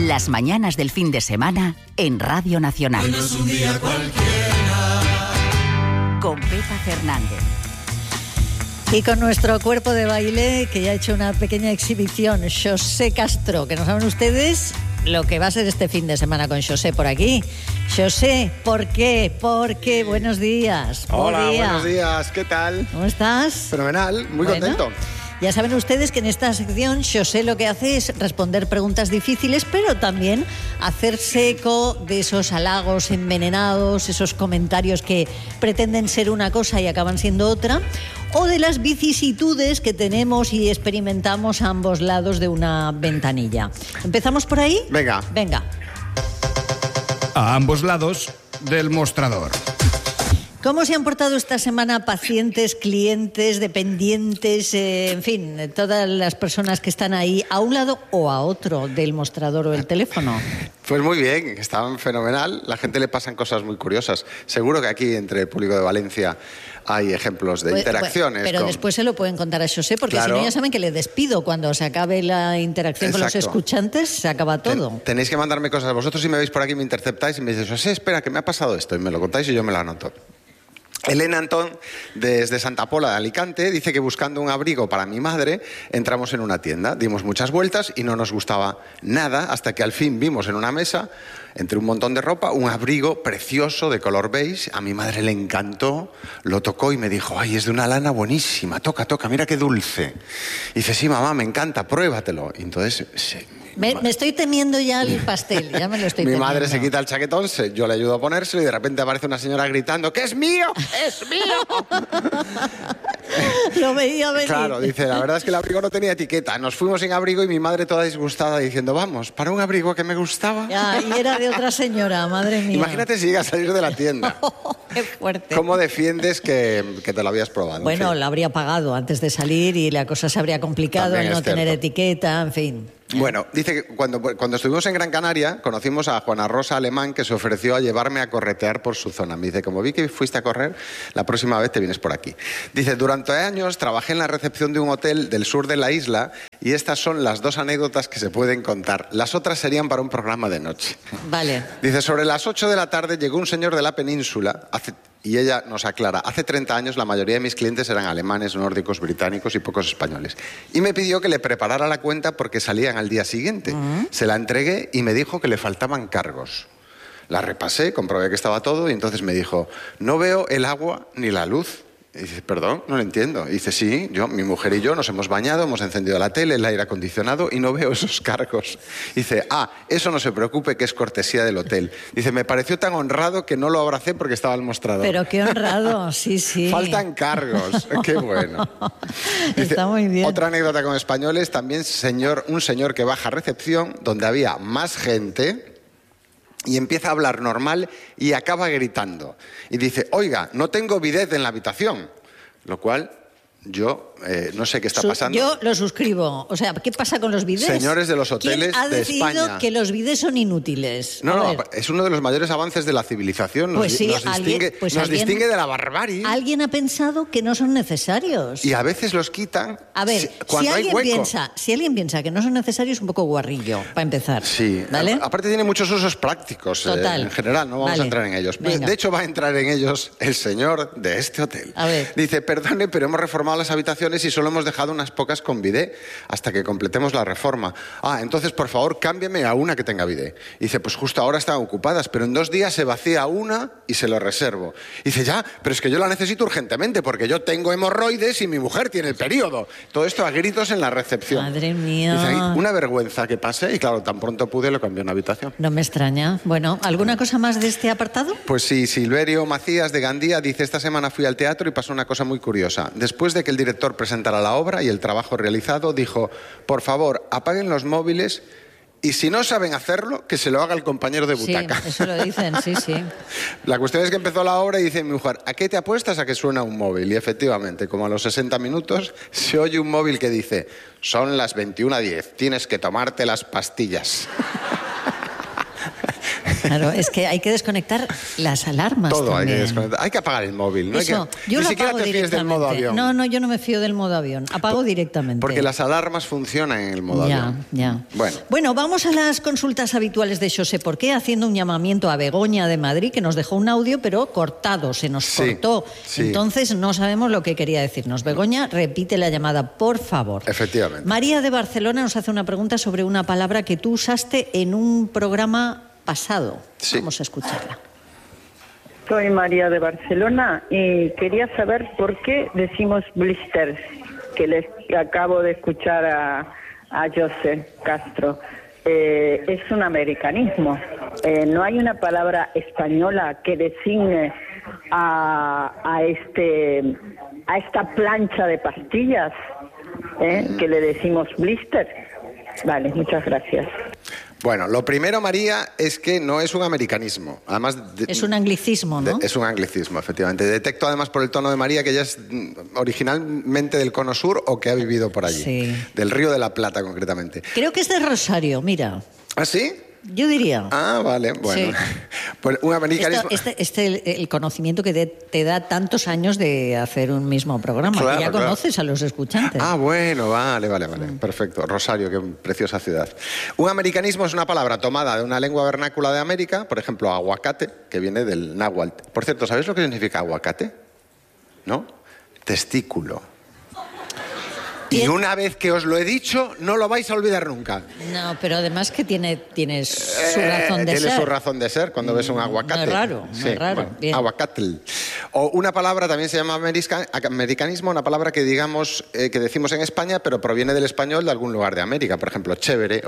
Las mañanas del fin de semana en Radio Nacional. Hoy no es un día cualquiera. Con Pepa Fernández. Y con nuestro cuerpo de baile, que ya ha hecho una pequeña exhibición, José Castro, que no saben ustedes lo que va a ser este fin de semana con José por aquí. José, ¿por qué? Porque buenos días. Hola, Buen día. buenos días, ¿qué tal? ¿Cómo estás? Fenomenal, muy contento. Ya saben ustedes que en esta sección José lo que hace es responder preguntas difíciles, pero también hacerse eco de esos halagos envenenados, esos comentarios que pretenden ser una cosa y acaban siendo otra, o de las vicisitudes que tenemos y experimentamos a ambos lados de una ventanilla. ¿Empezamos por ahí? Venga. Venga. A ambos lados del mostrador. ¿Cómo se han portado esta semana pacientes, clientes, dependientes, en fin, todas las personas que están ahí a un lado o a otro del mostrador o el teléfono? Pues muy bien, estaban fenomenal. La gente le pasan cosas muy curiosas. Seguro que aquí, entre el público de Valencia, hay ejemplos de interacciones. Pero después se lo pueden contar a José, porque Claro. si no ya saben que le despido. Cuando se acabe la interacción con los Exacto. escuchantes, se acaba todo. Tenéis que mandarme cosas. Vosotros, si me veis por aquí, me interceptáis y me dices, José, espera, que me ha pasado esto. Y me lo contáis y yo me lo anoto. Elena Antón, desde Santa Pola de Alicante, dice que buscando un abrigo para mi madre, entramos en una tienda, dimos muchas vueltas y no nos gustaba nada, hasta que al fin vimos en una mesa, entre un montón de ropa, un abrigo precioso de color beige. A mi madre le encantó, lo tocó y me dijo, ay, es de una lana buenísima, toca, mira qué dulce. Y dice, sí, mamá, me encanta, pruébatelo. Y entonces... Me estoy temiendo ya el pastel, ya me lo estoy Mi temiendo. madre se quita el chaquetón, yo le ayudo a ponérselo y de repente aparece una señora gritando, ¡que es mío! ¡Es mío! Lo veía venir. Claro, dice, la verdad es que el abrigo no tenía etiqueta. Nos fuimos sin abrigo y mi madre toda disgustada diciendo, vamos, para un abrigo que me gustaba. Ya, y era de otra señora, madre mía. Imagínate si llega a salir de la tienda. Qué fuerte. ¿Cómo defiendes que te lo habías probado? Bueno, En fin. la habría pagado antes de salir y la cosa se habría complicado También al no es cierto. tener etiqueta, en fin. Bueno, dice que cuando estuvimos en Gran Canaria conocimos a Juana Rosa Alemán, que se ofreció a llevarme a corretear por su zona. Me dice, como vi que fuiste a correr, la próxima vez te vienes por aquí. Dice, durante años trabajé en la recepción de un hotel del sur de la isla y estas son las dos anécdotas que se pueden contar. Las otras serían para un programa de noche. Vale. Dice, sobre las 8 de la tarde llegó un señor de la península, y ella nos aclara, hace 30 años la mayoría de mis clientes eran alemanes, nórdicos, británicos y pocos españoles. Y me pidió que le preparara la cuenta porque salían al día siguiente. Se la entregué y me dijo que le faltaban cargos. La repasé, comprobé que estaba todo y entonces me dijo, no veo el agua ni la luz. Y dice, perdón, no lo entiendo. Y dice, sí, mi mujer y yo nos hemos bañado, hemos encendido la tele, el aire acondicionado y no veo esos cargos. Y dice, eso no se preocupe, que es cortesía del hotel. Dice, me pareció tan honrado que no lo abracé porque estaba al mostrador. Pero qué honrado, sí, sí. Faltan cargos, qué bueno. Dice, está muy bien. Otra anécdota con españoles, también un señor que baja a recepción donde había más gente y empieza a hablar normal y acaba gritando. Y dice, oiga, no tengo bidet en la habitación. Lo cual yo no sé qué está pasando. Yo lo suscribo. O sea, ¿qué pasa con los bidés? Señores de los hoteles ¿Quién ha de decidido España? que los bidés son inútiles? No, es uno de los mayores avances de la civilización. Pues sí, nos distingue de la barbarie. Alguien ha pensado que no son necesarios. Y a veces los quitan A ver, cuando hay hueco. si alguien piensa que no son necesarios, es un poco guarrillo, para empezar. Sí, ¿Vale? aparte tiene muchos usos prácticos. Total. En general, no vamos Vale. a entrar en ellos. Venga. De hecho, va a entrar en ellos el señor de este hotel. A ver. Dice, perdone, pero hemos reformado las habitaciones y solo hemos dejado unas pocas con bidé hasta que completemos la reforma. Entonces, por favor, cámbiame a una que tenga bidé. Dice, pues justo ahora están ocupadas, pero en 2 días se vacía una y se lo reservo. Dice, ya, pero es que yo la necesito urgentemente porque yo tengo hemorroides y mi mujer tiene el periodo. Todo esto a gritos en la recepción. Madre mía. Dice, una vergüenza que pase y claro, tan pronto pude lo cambié en una habitación. No me extraña. Bueno, ¿alguna cosa más de este apartado? Pues sí, Silverio Macías de Gandía dice, esta semana fui al teatro y pasó una cosa muy curiosa. Después de que el director presentara la obra y el trabajo realizado, dijo, por favor, apaguen los móviles y si no saben hacerlo, que se lo haga el compañero de butaca. Sí, eso lo dicen, sí, sí. La cuestión es que empezó la obra y dice mi mujer, ¿a qué te apuestas a que suena un móvil? Y efectivamente, como a los 60 minutos, se oye un móvil que dice, son las 21:10, tienes que tomarte las pastillas. Claro, es que hay que desconectar las alarmas. Todo hay que también. desconectar. Hay que apagar el móvil. No Eso, hay que, yo ni lo siquiera apago te fíes del directamente. modo avión. No, yo no me fío del modo avión. Apago directamente. Porque las alarmas funcionan en el modo avión. Ya. Bueno, Vamos a las consultas habituales de Xosé Porqué, haciendo un llamamiento a Begoña de Madrid, que nos dejó un audio, pero cortado, se nos cortó. Sí. Entonces no sabemos lo que quería decirnos. Begoña, repite la llamada, por favor. Efectivamente. María de Barcelona nos hace una pregunta sobre una palabra que tú usaste en un programa pasado. Sí. Vamos a escucharla. Soy María de Barcelona y quería saber por qué decimos blisters, que les acabo de escuchar a José Castro. Es un americanismo. No hay una palabra española que designe a esta plancha de pastillas, que le decimos blister. Vale, muchas gracias. Bueno, lo primero, María, es que no es un americanismo. Además, Es un anglicismo, ¿no? Es un anglicismo, efectivamente. Detecto además por el tono de María que ella es originalmente del Cono Sur o que ha vivido por allí. Sí. Del Río de la Plata, concretamente. Creo que es de Rosario, mira. ¿Ah, sí? Yo diría. Ah, vale, bueno. Sí. Pues un americanismo... El conocimiento que te da tantos años de hacer un mismo programa, Claro, que ya claro. conoces a los escuchantes. Ah, bueno, vale. Perfecto. Rosario, qué preciosa ciudad. Un americanismo es una palabra tomada de una lengua vernácula de América, por ejemplo, aguacate, que viene del náhuatl. Por cierto, ¿sabéis lo que significa aguacate? ¿No? Testículo. Y una vez que os lo he dicho, no lo vais a olvidar nunca. No, pero además que tiene su razón de ser. Tiene su razón de ser cuando ves un aguacate. No es raro, no es raro. Bueno, Bien. aguacatl. O una palabra también se llama americanismo, una palabra que digamos que decimos en España, pero proviene del español de algún lugar de América. Por ejemplo, chévere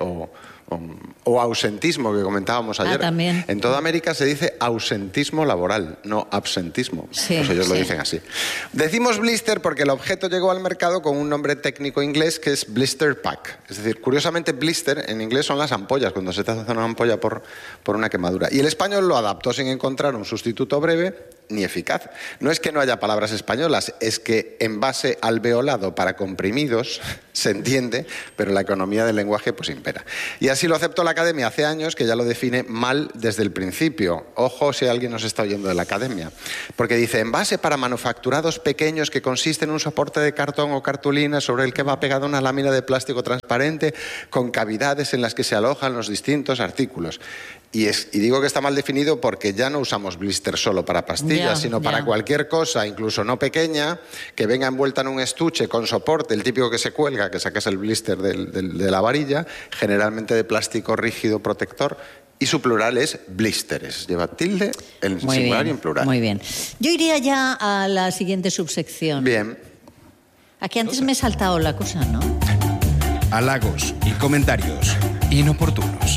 o ausentismo, que comentábamos ayer. También. En toda América se dice ausentismo laboral, no absentismo. Sí, pues ellos lo sí. dicen así. Decimos blister porque el objeto llegó al mercado con un nombre técnico inglés que es blister pack. Es decir, curiosamente blister en inglés son las ampollas, cuando se te hace una ampolla por una quemadura. Y el español lo adaptó sin encontrar un sustituto breve ni eficaz. No es que no haya palabras españolas, es que en base alveolado para comprimidos se entiende, pero la economía del lenguaje pues impera. Y así lo aceptó la Academia hace años, que ya lo define mal desde el principio. Ojo si alguien nos está oyendo de la Academia. Porque dice, envase para manufacturados pequeños que consiste en un soporte de cartón o cartulina sobre el que va pegada una lámina de plástico transparente con cavidades en las que se alojan los distintos artículos. Y digo que está mal definido porque ya no usamos blister solo para pastillas, sino para cualquier cosa, incluso no pequeña, que venga envuelta en un estuche con soporte, el típico que se cuelga, que sacas el blister de la varilla, generalmente de plástico rígido protector, y su plural es blísteres. Lleva tilde en singular y en plural. Muy bien. Yo iría ya a la siguiente subsección. Bien. Aquí antes me he saltado la cosa, ¿no? Halagos y comentarios inoportunos.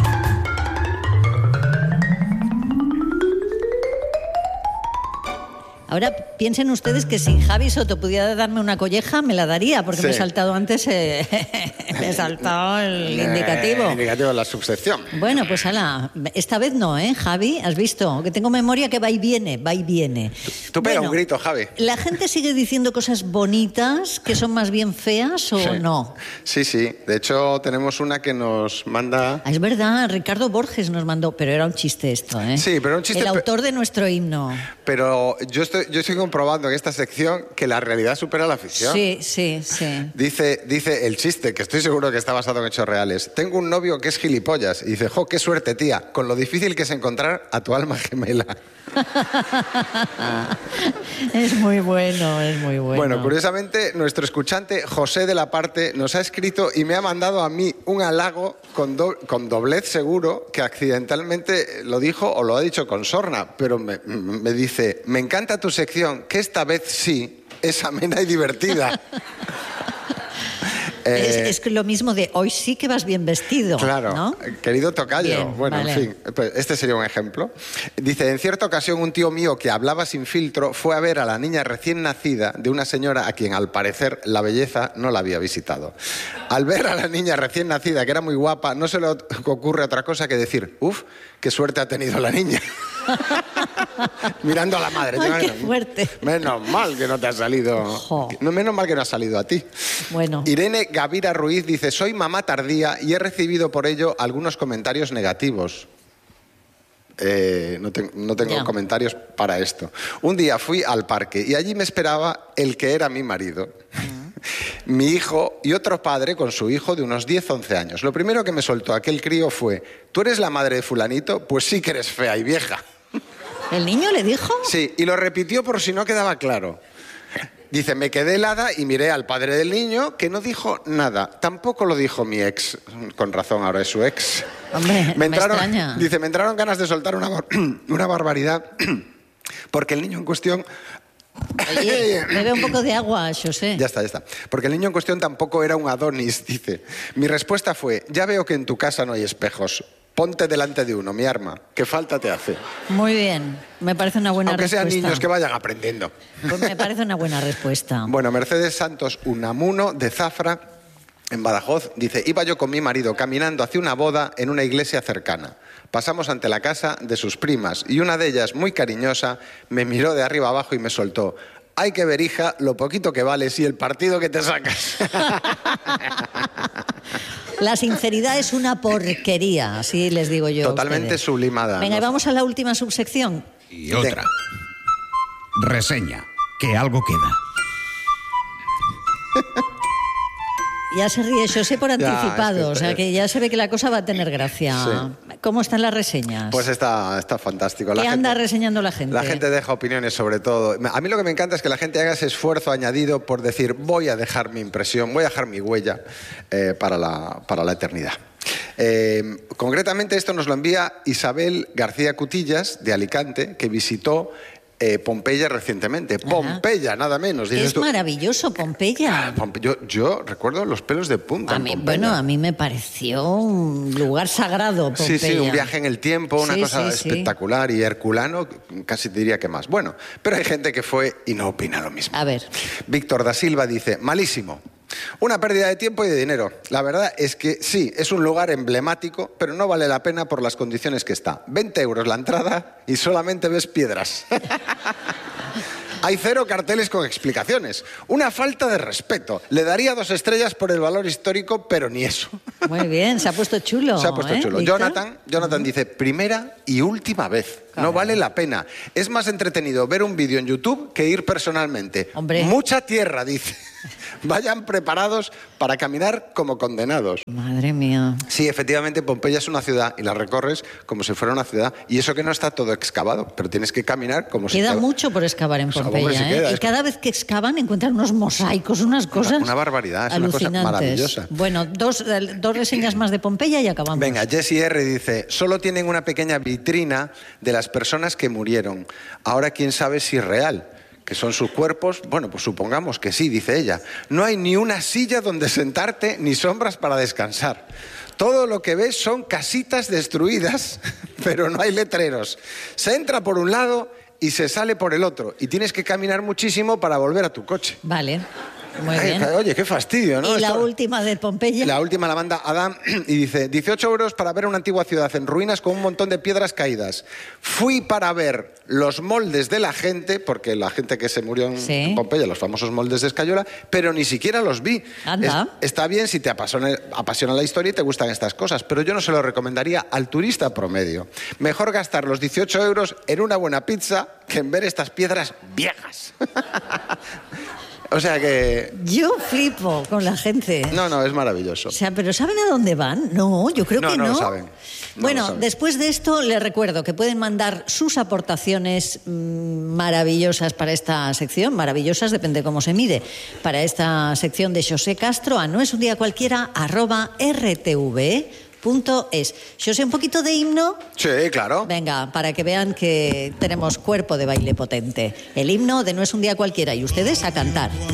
Ahora piensen ustedes que si Javi Soto pudiera darme una colleja, me la daría, porque Sí. me he saltado antes, me he saltado el indicativo. Indicativo de la subsección. Bueno, pues ala, esta vez no, Javi? ¿Has visto? Que tengo memoria que va y viene. Tú pega Bueno, un grito, Javi. ¿La gente sigue diciendo cosas bonitas que son más bien feas o no? Sí. De hecho, tenemos una que nos manda... Ah, es verdad, Ricardo Borges nos mandó, pero era un chiste esto, ¿eh? Sí, pero un chiste... El autor de nuestro himno. Pero yo estoy comprobando en esta sección que la realidad supera la ficción. Sí. Dice el chiste, que estoy seguro que está basado en hechos reales. Tengo un novio que es gilipollas. Y dice, qué suerte, tía, con lo difícil que es encontrar a tu alma gemela. Es muy bueno. Bueno, curiosamente, nuestro escuchante José de la Parte nos ha escrito y me ha mandado a mí un halago con doblez seguro, que accidentalmente lo dijo o lo ha dicho con sorna, pero me dice, me encanta tu sección, que esta vez sí es amena y divertida. Es lo mismo de hoy sí que vas bien vestido. Claro, ¿no? querido tocayo. Bien, bueno, vale. en fin, pues este sería un ejemplo. Dice, en cierta ocasión un tío mío que hablaba sin filtro fue a ver a la niña recién nacida de una señora a quien al parecer la belleza no la había visitado. Al ver a la niña recién nacida, que era muy guapa, no se le ocurre otra cosa que decir, qué suerte ha tenido la niña. Mirando a la madre. Ay, qué fuerte. Menos mal que no te ha salido. Jo. No, menos mal que no ha salido a ti. Bueno. Irene Gavira Ruiz dice, soy mamá tardía y he recibido por ello algunos comentarios negativos. No tengo comentarios para esto. Un día fui al parque y allí me esperaba el que era mi marido, mi hijo y otro padre con su hijo de unos 10-11 años. Lo primero que me soltó aquel crío fue: ¿tú eres la madre de fulanito? Pues sí que eres fea y vieja. ¿El niño le dijo? Sí, y lo repitió por si no quedaba claro. Dice, me quedé helada y miré al padre del niño, que no dijo nada. Tampoco lo dijo mi ex. Con razón, ahora es su ex. Hombre, me extraña. Dice, me entraron ganas de soltar una barbaridad, porque el niño en cuestión... Oye, bebe un poco de agua, José. Ya está. Porque el niño en cuestión tampoco era un Adonis, dice. Mi respuesta fue, ya veo que en tu casa no hay espejos. Ponte delante de uno, mi arma. ¿Qué falta te hace? Muy bien, me parece una buena respuesta. Aunque sean niños que vayan aprendiendo. Pues me parece una buena respuesta. Bueno, Mercedes Santos Unamuno, de Zafra, en Badajoz, dice, iba yo con mi marido caminando hacia una boda en una iglesia cercana. Pasamos ante la casa de sus primas y una de ellas, muy cariñosa, me miró de arriba abajo y me soltó, hay que ver, hija, lo poquito que vales y el partido que te sacas. La sinceridad es una porquería, así les digo yo. Totalmente sublimada. Venga, y vamos a la última subsección. Y otra. Reseña, que algo queda. Ya se ríe José por anticipado, o sea que ya se ve que la cosa va a tener gracia. Sí. ¿Cómo están las reseñas? Pues está fantástico. ¿Qué anda reseñando la gente? La gente deja opiniones sobre todo. A mí lo que me encanta es que la gente haga ese esfuerzo añadido por decir, voy a dejar mi impresión, voy a dejar mi huella para la eternidad. Concretamente esto nos lo envía Isabel García Cutillas, de Alicante, que visitó Pompeya recientemente. Ajá. Pompeya, nada menos. Es maravilloso, Pompeya. Yo recuerdo los pelos de punta en Pompeya. Bueno, a mí me pareció un lugar sagrado, Pompeya. Sí, un viaje en el tiempo, una cosa espectacular y herculano, casi te diría que más. Bueno, pero hay gente que fue y no opina lo mismo. A ver. Víctor da Silva dice, malísimo. Una pérdida de tiempo y de dinero. La verdad es que sí, es un lugar emblemático, pero no vale la pena por las condiciones que está. 20 euros la entrada y solamente ves piedras. Hay 0 carteles con explicaciones. Una falta de respeto. Le daría 2 estrellas por el valor histórico, pero ni eso. Muy bien, se ha puesto chulo. Se ha puesto chulo. Jonathan dice, primera y última vez. Claro. No vale la pena. Es más entretenido ver un vídeo en YouTube que ir personalmente. Hombre. Mucha tierra, dice. Vayan preparados para caminar como condenados. Madre mía. Sí, efectivamente, Pompeya es una ciudad y la recorres como si fuera una ciudad. Y eso que no está todo excavado, pero tienes que caminar como si... Queda mucho por excavar en Pompeya, Y cada vez que excavan encuentran unos mosaicos, unas cosas... Una barbaridad, es una cosa maravillosa. Bueno, dos reseñas más de Pompeya y acabamos. Venga, Jessie R. dice, solo tienen una pequeña vitrina de las personas que murieron. Ahora quién sabe si es real. ¿Que son sus cuerpos? Bueno, pues supongamos que sí, dice ella. No hay ni una silla donde sentarte ni sombras para descansar. Todo lo que ves son casitas destruidas, pero no hay letreros. Se entra por un lado y se sale por el otro. Y tienes que caminar muchísimo para volver a tu coche. Vale. Muy bien. Oye, qué fastidio, ¿no? ¿Y la última de Pompeya? La última la manda Adam y dice, 18 euros para ver una antigua ciudad en ruinas con un montón de piedras caídas. Fui para ver los moldes de la gente, porque la gente que se murió en Pompeya, los famosos moldes de Escayola, pero ni siquiera los vi. Anda. Está bien si te apasiona la historia y te gustan estas cosas, pero yo no se lo recomendaría al turista promedio. Mejor gastar los 18 euros en una buena pizza que en ver estas piedras viejas. O sea que... Yo flipo con la gente. No, es maravilloso. O sea, ¿pero saben a dónde van? No, yo creo que no. No lo saben. Bueno, después de esto les recuerdo que pueden mandar sus aportaciones maravillosas para esta sección, maravillosas depende de cómo se mide, para esta sección de José Castro a noesundiacualquiera@rtve.es. José, un poquito de himno. Sí, claro. Venga, para que vean que tenemos cuerpo de baile potente. El himno de No es un día cualquiera y ustedes a cantar.